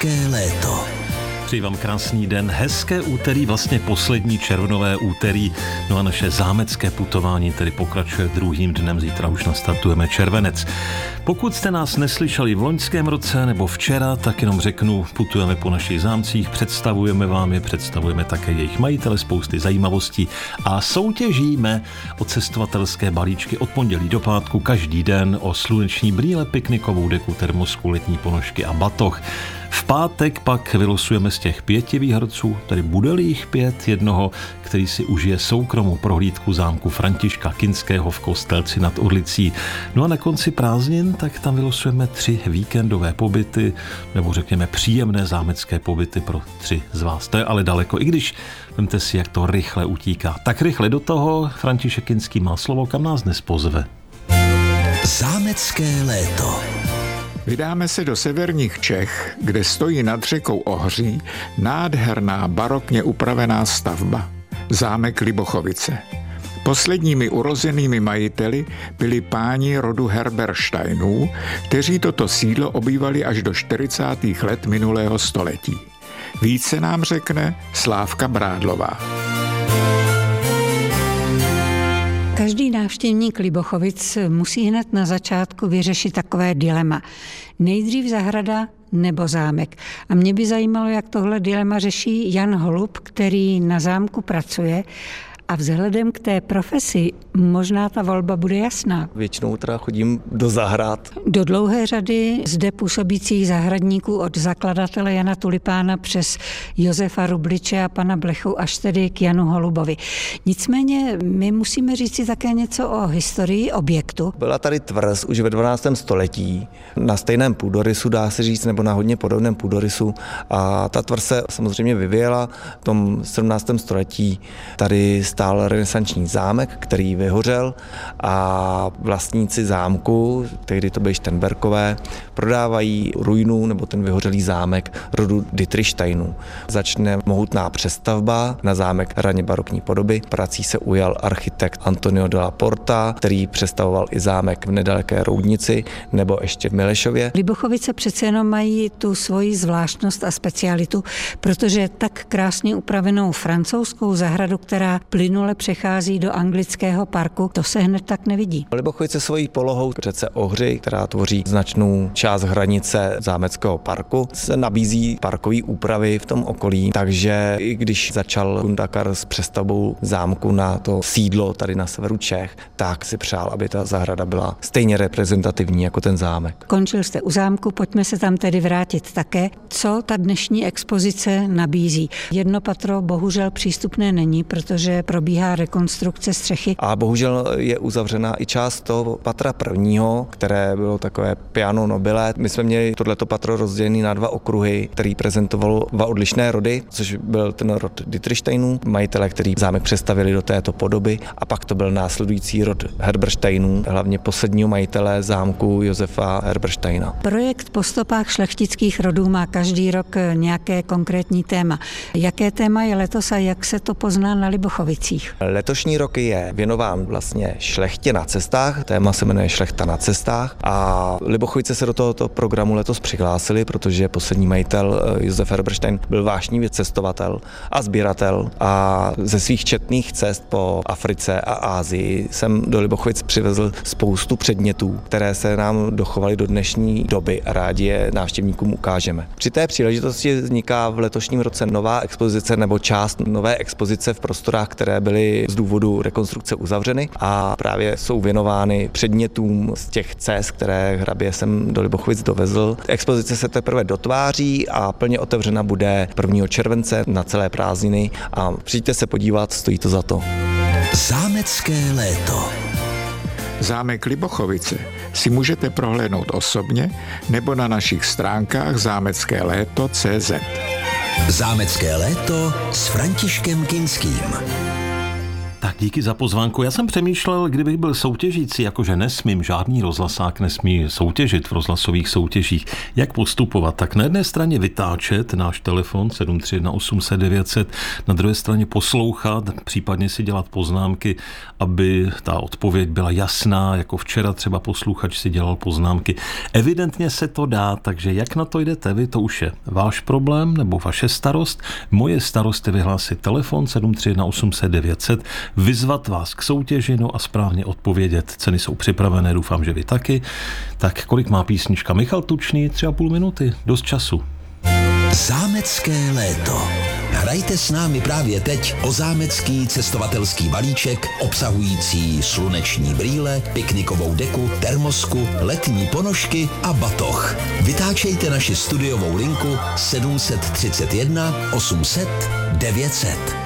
Zámecké léto. Přeji vám krásný den, hezké úterý, vlastně poslední červnové úterý, no a naše zámecké putování tedy pokračuje druhým dnem, zítra už nastartujeme červenec. Pokud jste nás neslyšeli v loňském roce nebo včera, tak jenom řeknu, putujeme po našich zámcích, představujeme vám je, představujeme také jejich majitele, spousty zajímavostí a soutěžíme o cestovatelské balíčky od pondělí do pátku každý den o sluneční brýle, piknikovou deku, termosku, letní ponožky a batoh. V pátek pak vylosujeme z těch 5 výherců, tedy bude-li jich 5, jednoho, který si užije soukromou prohlídku zámku Františka Kinského v Kostelci nad Orlicí. No a na konci prázdnin tak tam vylosujeme 3 víkendové pobyty, nebo řekněme příjemné zámecké pobyty pro 3 z vás. To je ale daleko, i když vemte si, jak to rychle utíká. Tak rychle do toho, František Kinský má slovo, kam nás dnes pozve. Zámecké léto. Vydáme se do severních Čech, kde stojí nad řekou Ohří nádherná barokně upravená stavba, zámek Libochovice. Posledními urozenými majiteli byli páni rodu Herbersteinů, kteří toto sídlo obývali až do 40. let minulého století. Více nám řekne Slávka Brádlová. Každý návštěvník Libochovic musí hned na začátku vyřešit takové dilema. Nejdřív zahrada nebo zámek. A mě by zajímalo, jak tohle dilema řeší Jan Holub, který na zámku pracuje. A vzhledem k té profesi možná ta volba bude jasná. Většinou teda chodím do zahrad. Do dlouhé řady zde působících zahradníků od zakladatele Jana Tulipána přes Josefa Rubliče a pana Blechu až tedy k Janu Holubovi. Nicméně my musíme říct si také něco o historii objektu. Byla tady tvrz už ve 12. století na stejném půdorysu, dá se říct, nebo na hodně podobném půdorysu. A ta tvrz se samozřejmě vyvíjela v tom 17. století. Tady stál renesanční zámek, který vyhořel a vlastníci zámku, tehdy to byly Štenberkové, prodávají ruinu nebo ten vyhořelý zámek rodu Dietrichsteinů. Začne mohutná přestavba na zámek raně barokní podoby. Prací se ujal architekt Antonio della Porta, který přestavoval i zámek v nedaleké Roudnici nebo ještě v Milešově. Libochovice přece jenom mají tu svoji zvláštnost a specialitu, protože tak krásně upravenou francouzskou zahradu, která plynule přechází do anglického parku, to se hned tak nevidí. Libochovice svojí polohou v řece Ohři, která tvoří značnou část hranice zámeckého parku, se nabízí parkové úpravy v tom okolí, takže i když začal Kundakar s přestavbou zámku na to sídlo tady na severu Čech, tak si přál, aby ta zahrada byla stejně reprezentativní jako ten zámek. Končil jste u zámku, pojďme se tam tedy vrátit také. Co ta dnešní expozice nabízí? Jedno patro bohužel přístupné není, protože probíhá rekonstrukce střechy. A bohužel je uzavřená i část toho patra prvního, které bylo takové piano nobile. My jsme měli tohleto patro rozdělené na 2 okruhy, který prezentovalo 2 odlišné rody, což byl ten rod Dietrichsteinů, majitele, který zámek přestavili do této podoby, a pak to byl následující rod Herbersteinů, hlavně posledního majitele zámku Josefa Herbersteina. Projekt Po stopách šlechtických rodů má každý rok nějaké konkrétní téma. Jaké téma je letos a jak se to pozná na Libochovicích? Letošní rok je věnován vlastně šlechtě na cestách, téma se jmenuje Šlechta na cestách a Libochovice se do tohoto programu letos přihlásili, protože poslední majitel Josef Herberstein byl vášnivý cestovatel a sběratel a ze svých četných cest po Africe a Asii jsem do Libochovic přivezl spoustu předmětů, které se nám dochovaly do dnešní doby a rádi je návštěvníkům ukážeme. Při té příležitosti vzniká v letošním roce nová expozice nebo část nové expozice v prostorách, které byly z důvodu rekonstrukce uzavřeny a právě jsou věnovány předmětům z těch cest, které hrabě jsem do Libochovic dovezl. Expozice se teprve dotváří a plně otevřena bude 1. července na celé prázdniny a přijďte se podívat, stojí to za to. Zámecké léto. Zámek Libochovice si můžete prohlédnout osobně nebo na našich stránkách zámeckéléto.cz. Zámecké léto s Františkem Kinským. Tak díky za pozvánku. Já jsem přemýšlel, kdybych byl soutěžící, jakože nesmím, žádný rozhlasák nesmí soutěžit v rozhlasových soutěžích, jak postupovat. Tak na jedné straně vytáčet náš telefon 731 800 900, na druhé straně poslouchat, případně si dělat poznámky, aby ta odpověď byla jasná, jako včera třeba posluchač si dělal poznámky. Evidentně se to dá, takže jak na to jdete vy, to už je váš problém nebo vaše starost. Moje starost je vyhlásit telefon 731 800 900, vyzvat vás k soutěži, no a správně odpovědět. Ceny jsou připravené, doufám, že vy taky. Tak kolik má písnička? Michal Tučný, 3,5 minuty, dost času. Zámecké léto. Hrajte s námi právě teď o zámecký cestovatelský balíček obsahující sluneční brýle, piknikovou deku, termosku, letní ponožky a batoh. Vytáčejte naši studiovou linku 731 800 900.